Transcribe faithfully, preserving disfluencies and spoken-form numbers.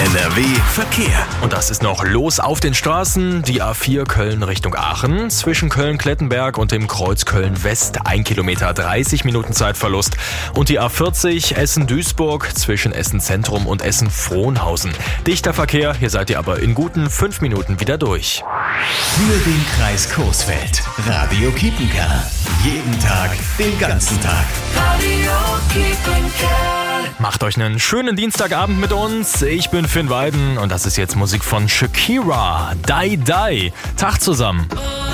N R W Verkehr. Und das ist noch los auf den Straßen. Die A vier Köln Richtung Aachen. Zwischen Köln-Klettenberg und dem Kreuz Köln-West ein Kilometer, dreißig Minuten Zeitverlust. Und die A vierzig Essen-Duisburg zwischen Essen-Zentrum und Essen-Frohnhausen. Dichter Verkehr, hier seid ihr aber in guten fünf Minuten wieder durch. Für den Kreis Coesfeld. Radio Kiepenkerl. Jeden Tag, den ganzen Tag. Radio Kiepenkerl. Macht euch einen schönen Dienstagabend mit uns. Ich bin Finn Weiden und das ist jetzt Musik von Shakira. Die Die. Tag zusammen.